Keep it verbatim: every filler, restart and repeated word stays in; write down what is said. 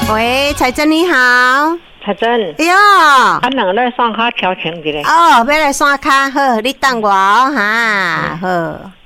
喂，彩珍你好。 彩珍， 哎呦， 俺两个来山骹调情一下。 哦，要来山骹，好，你等我哦哈，好。